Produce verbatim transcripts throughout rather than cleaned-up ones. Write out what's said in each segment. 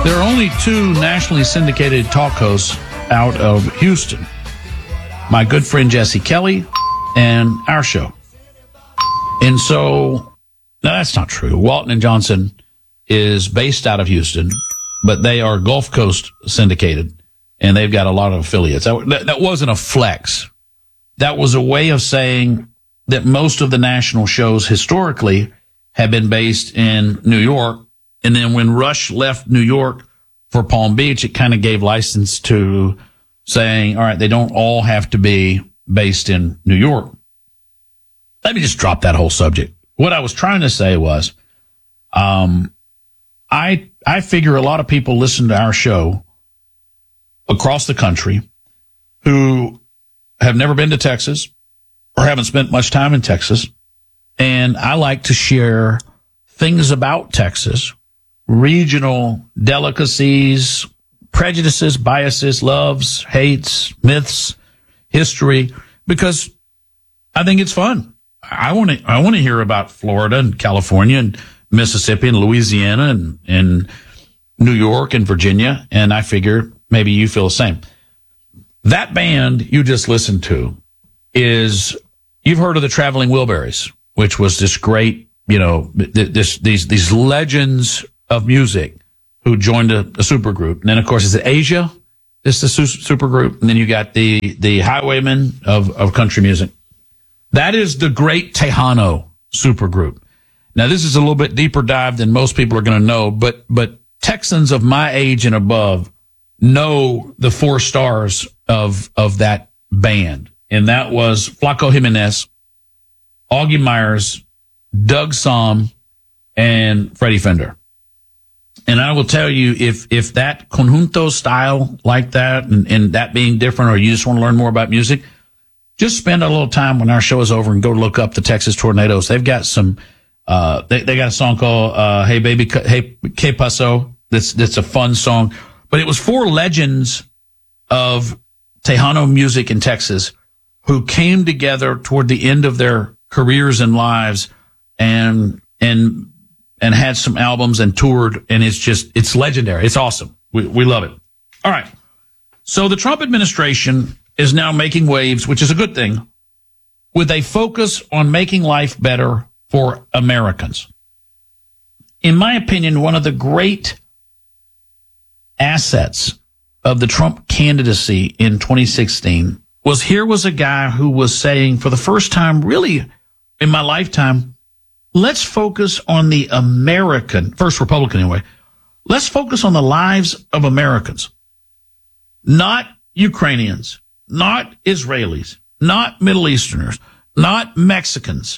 There are only two nationally syndicated talk hosts out of Houston. My good friend Jesse Kelly and our show. And so, no, that's not true. Walton and Johnson is based out of Houston, but they are Gulf Coast syndicated, and they've got a lot of affiliates. That, that wasn't a flex. That was a way of saying that most of the national shows historically have been based in New York. And then when Rush left New York for Palm Beach, it kind of gave license to saying, all right, they don't all have to be based in New York. Let me just drop that whole subject. What I was trying to say was, um, I, I figure a lot of people listen to our show across the country who have never been to Texas or haven't spent much time in Texas. And I like to share things about Texas, regional delicacies, prejudices, biases, loves, hates, myths, history, because I think it's fun. I want to, I want to hear about Florida and California and Mississippi and Louisiana and, and New York and Virginia. And I figure maybe you feel the same. That band you just listened to is, you've heard of the Traveling Wilburys, which was this great, you know, this, these, these legends of music who joined a, a supergroup. And then, of course, is it Asia? This is the su- supergroup. And then you got the, the Highwaymen of, of country music. That is the great Tejano supergroup. Now, this is a little bit deeper dive than most people are going to know, but, but Texans of my age and above know the four stars of, of that band. And that was Flaco Jimenez, Augie Myers, Doug Somm, and Freddie Fender. And I will tell you, if, if that conjunto style like that and, and that being different, or you just want to learn more about music, just spend a little time when our show is over and go look up the Texas Tornadoes. They've got some, uh, they, they got a song called, uh, Hey Baby, Hey, Que Paso. That's, that's a fun song. But it was four legends of Tejano music in Texas who came together toward the end of their careers and lives and, and, and had some albums and toured, and it's just, it's legendary. It's awesome. We, we love it. All right. So the Trump administration is now making waves, which is a good thing, with a focus on making life better for Americans. In my opinion, one of the great assets of the Trump candidacy in twenty sixteen was, here was a guy who was saying, for the first time really in my lifetime, let's focus on the American, first Republican anyway, let's focus on the lives of Americans, not Ukrainians, not Israelis, not Middle Easterners, not Mexicans,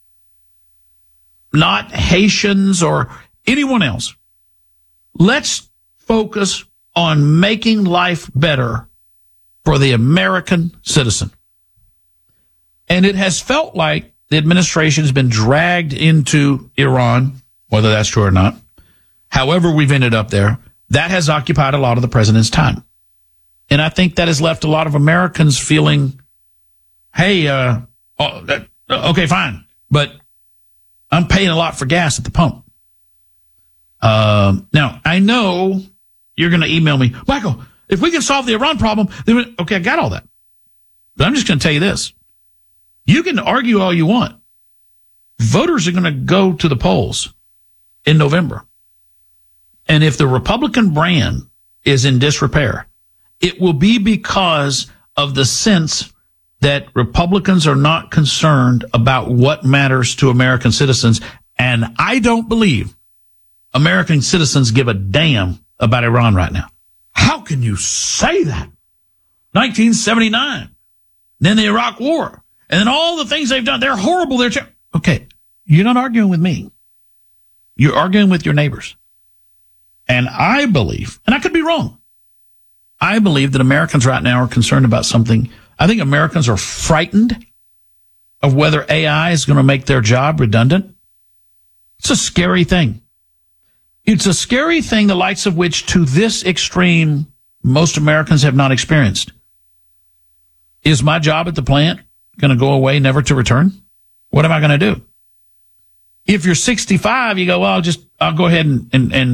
not Haitians or anyone else. Let's focus on making life better for the American citizen. And it has felt like the administration has been dragged into Iran, whether that's true or not. However we've ended up there, that has occupied a lot of the president's time. And I think that has left a lot of Americans feeling, hey, uh, oh, that, okay, fine, but I'm paying a lot for gas at the pump. Um, now, I know you're going to email me, Michael, if we can solve the Iran problem, then we, okay, I got all that. But I'm just going to tell you this. You can argue all you want. Voters are going to go to the polls in November. And if the Republican brand is in disrepair, it will be because of the sense that Republicans are not concerned about what matters to American citizens. And I don't believe American citizens give a damn about Iran right now. How can you say that? nineteen seventy-nine, then the Iraq War, and then all the things they've done. They're horrible. They're ter- okay. You're not arguing with me. You're arguing with your neighbors. And I believe, and I could be wrong, I believe that Americans right now are concerned about something. I think Americans are frightened of whether A I is going to make their job redundant. It's a scary thing. It's a scary thing, the likes of which to this extreme, most Americans have not experienced. Is my job at the plant going to go away, never to return? What am I going to do? If you're sixty-five, you go, well, I'll just, I'll go ahead and, and, and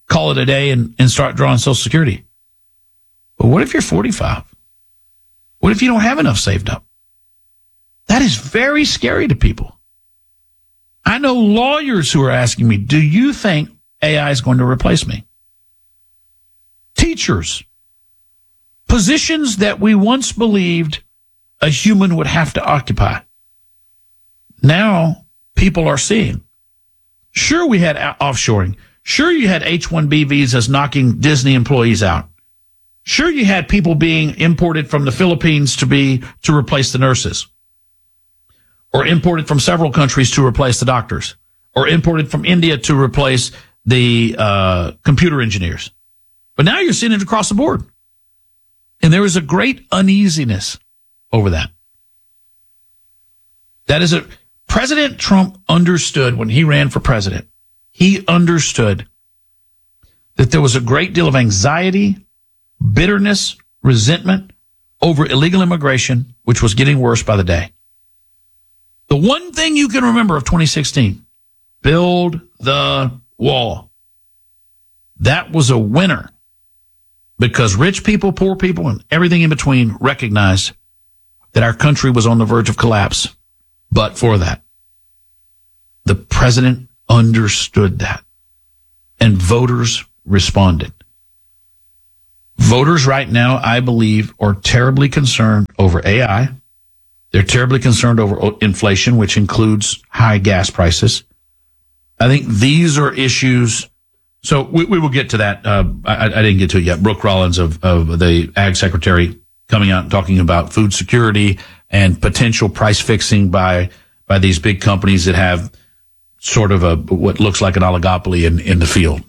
call it a day and, and start drawing Social Security. But what if you're forty-five? What if you don't have enough saved up? That is very scary to people. I know lawyers who are asking me, do you think A I is going to replace me? Teachers, positions that we once believed a human would have to occupy. Now people are seeing. Sure, we had offshoring. Sure, you had H one B visas knocking Disney employees out. Sure, you had people being imported from the Philippines to be to replace the nurses, or imported from several countries to replace the doctors, or imported from India to replace the uh, computer engineers. But now you're seeing it across the board. And there is a great uneasiness over that. That is a, President Trump understood when he ran for president, he understood that there was a great deal of anxiety, bitterness, resentment over illegal immigration, which was getting worse by the day. The one thing you can remember of twenty sixteen, build the wall. That was a winner because rich people, poor people, and everything in between recognized that our country was on the verge of collapse. But for that, the president understood that, and voters responded. Voters right now, I believe, are terribly concerned over A I. They're terribly concerned over inflation, which includes high gas prices. I think these are issues. So we, we will get to that. Uh, I, I didn't get to it yet. Brooke Rollins of, of the Ag Secretary coming out and talking about food security and potential price fixing by by these big companies that have sort of a what looks like an oligopoly in, in the field.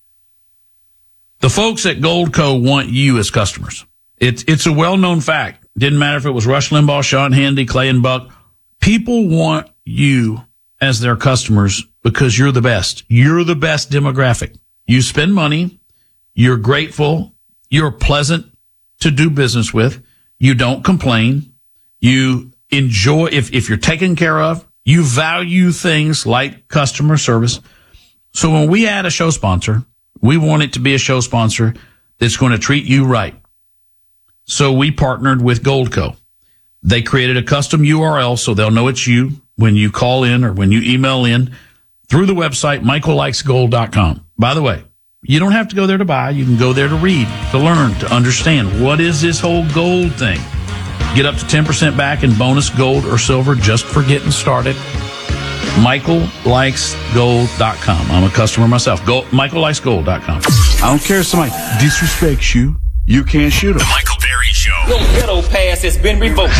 The folks at Goldco want you as customers. It's it's a well-known fact. Didn't matter if it was Rush Limbaugh, Sean Hannity, Clay and Buck. People want you as their customers because you're the best. You're the best demographic. You spend money. You're grateful. You're pleasant to do business with. You don't complain. You enjoy, if, if you're taken care of, you value things like customer service. So when we add a show sponsor, we want it to be a show sponsor that's going to treat you right. So we partnered with Goldco. They created a custom U R L so they'll know it's you when you call in or when you email in through the website, michael likes gold dot com. By the way, you don't have to go there to buy. You can go there to read, to learn, to understand what is this whole gold thing. Get up to ten percent back in bonus gold or silver just for getting started. michael likes gold dot com. I'm a customer myself. Go, michael likes gold dot com. I don't care if somebody disrespects you. You can't shoot them. The Michael Berry Show. Your ghetto pass has been revoked.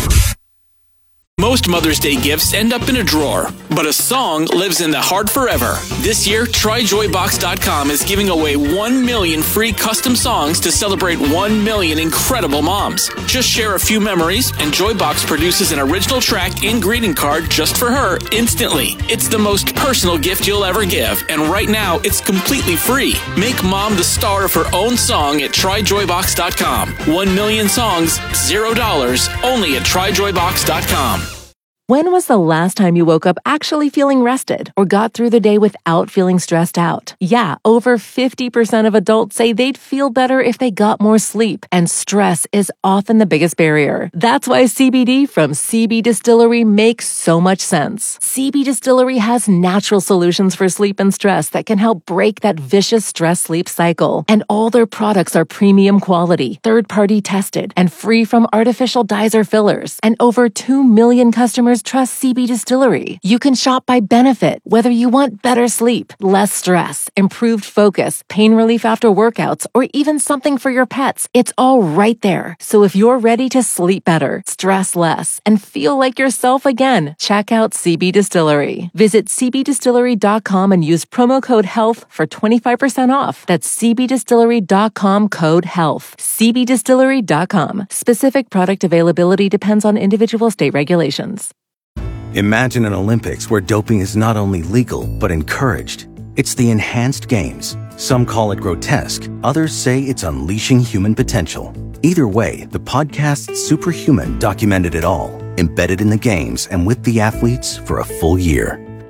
Most Mother's Day gifts end up in a drawer, but a song lives in the heart forever. This year, try joy box dot com is giving away one million free custom songs to celebrate one million incredible moms. Just share a few memories, and Joybox produces an original track and greeting card just for her instantly. It's the most personal gift you'll ever give, and right now, it's completely free. Make mom the star of her own song at try joy box dot com. One million songs, zero dollars, only at try joy box dot com. When was the last time you woke up actually feeling rested or got through the day without feeling stressed out? Yeah, over fifty percent of adults say they'd feel better if they got more sleep, and stress is often the biggest barrier. That's why C B D from C B Distillery makes so much sense. C B Distillery has natural solutions for sleep and stress that can help break that vicious stress-sleep cycle. And all their products are premium quality, third-party tested, and free from artificial dyes or fillers. And over two million customers trust C B Distillery. You can shop by benefit, whether you want better sleep, less stress, improved focus, pain relief after workouts, or even something for your pets. It's all right there. So if you're ready to sleep better, stress less, and feel like yourself again, check out C B Distillery. Visit c b distillery dot com and use promo code HEALTH for twenty-five percent off. That's c b distillery dot com code HEALTH. c b distillery dot com. Specific product availability depends on individual state regulations. Imagine an Olympics where doping is not only legal, but encouraged. It's the Enhanced Games. Some call it grotesque. Others say it's unleashing human potential. Either way, the podcast Superhuman documented it all, embedded in the games and with the athletes for a full year.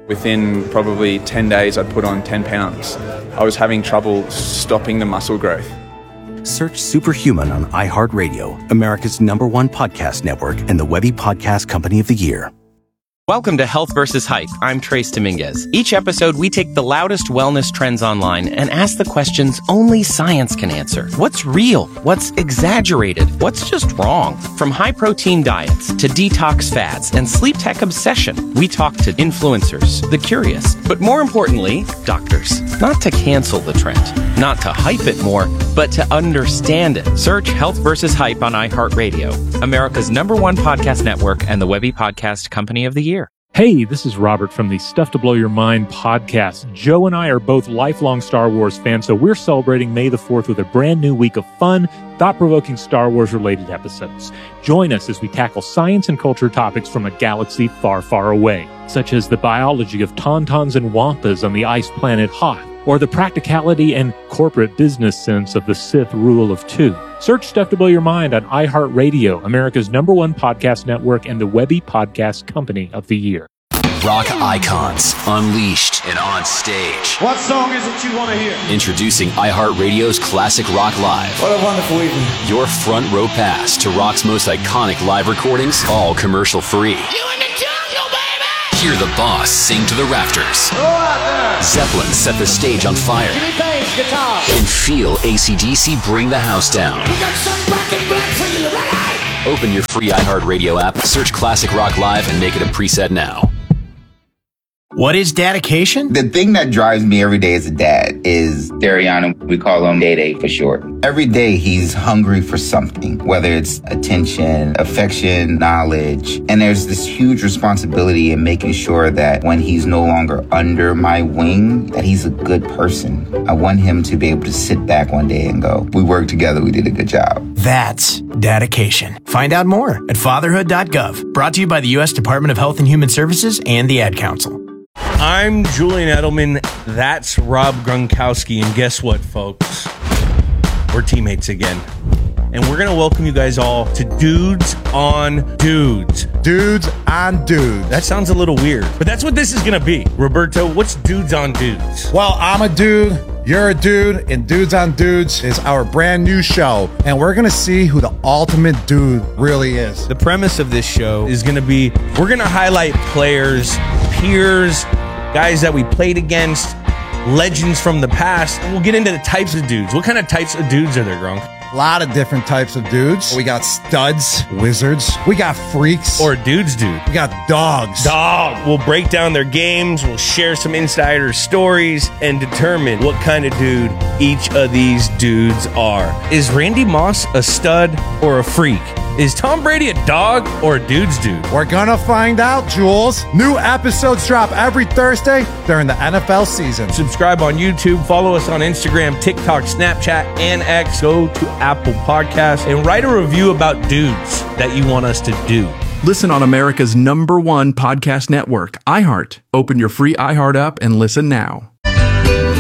Within probably ten days, I'd put on ten pounds. I was having trouble stopping the muscle growth. Search Superhuman on iHeartRadio, America's number one podcast network and the Webby Podcast Company of the Year. Welcome to Health versus Hype. I'm Trace Dominguez. Each episode, we take the loudest wellness trends online and ask the questions only science can answer. What's real? What's exaggerated? What's just wrong? From high-protein diets to detox fads and sleep tech obsession, we talk to influencers, the curious, but more importantly, doctors. Not to cancel the trend, not to hype it more, but to understand it. Search Health versus Hype on iHeartRadio, America's number one podcast network and the Webby Podcast Company of the Year. Hey, this is Robert from the Stuff to Blow Your Mind podcast. Joe and I are both lifelong Star Wars fans, so we're celebrating May the fourth with a brand new week of fun, thought-provoking Star Wars-related episodes. Join us as we tackle science and culture topics from a galaxy far, far away, such as the biology of tauntauns and wampas on the ice planet Hoth, or the practicality and corporate business sense of the Sith Rule of Two. Search Stuff to Blow Your Mind on iHeartRadio, America's number one podcast network and the Webby Podcast Company of the Year. Rock icons, unleashed and on stage. What song is it you want to hear? Introducing iHeartRadio's Classic Rock Live. What a wonderful evening. Your front row pass to rock's most iconic live recordings, all commercial free. You in the jungle, baby! Hear the boss sing to the rafters. Go out there! Zeppelin set the stage on fire. Jimmy Page, guitar. And feel A C D C bring the house down. We got some black and black for you, right? Open your free iHeartRadio app, search Classic Rock Live, and make it a preset now. What is dedication? The thing that drives me every day as a dad is Dariana. We call him Day Day for short. Every day he's hungry for something, whether it's attention, affection, knowledge. And there's this huge responsibility in making sure that when he's no longer under my wing, that he's a good person. I want him to be able to sit back one day and go, we worked together, we did a good job. That's dedication. Find out more at fatherhood dot gov. Brought to you by the U S Department of Health and Human Services and the Ad Council. I'm Julian Edelman. That's Rob Gronkowski. And guess what, folks? We're teammates again. And we're going to welcome you guys all to Dudes on Dudes. Dudes on Dudes. That sounds a little weird, but that's what this is going to be. Roberto, what's Dudes on Dudes? Well, I'm a dude. You're a dude, and Dudes on Dudes is our brand new show, and we're gonna see who the ultimate dude really is. The premise of this show is gonna be, we're gonna highlight players, peers, guys that we played against, legends from the past, and we'll get into the types of dudes. What kind of types of dudes are there, Gronk? A lot of different types of dudes. We got studs, wizards. We got freaks. Or dudes dude. We got dogs. Dog. We'll break down their games. We'll share some insider stories and determine what kind of dude each of these dudes are. Is Randy Moss a stud or a freak? Is Tom Brady a dog or a dude's dude? We're gonna find out, Jules. New episodes drop every Thursday during the N F L season. Subscribe on YouTube, follow us on Instagram, TikTok, Snapchat, and X. Go to Apple Podcasts and write a review about dudes that you want us to do. Listen on America's number one podcast network, iHeart. Open your free iHeart app and listen now.